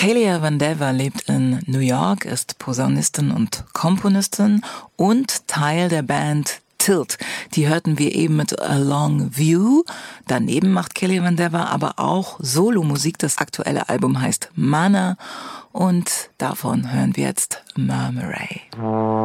Kelia Vandever lebt in New York, ist Posaunistin und Komponistin und Teil der Band Tilt. Die hörten wir eben mit A Long View. Daneben macht Kelia Vandever aber auch Solomusik. Das aktuelle Album heißt Mana und davon hören wir jetzt Murmuray.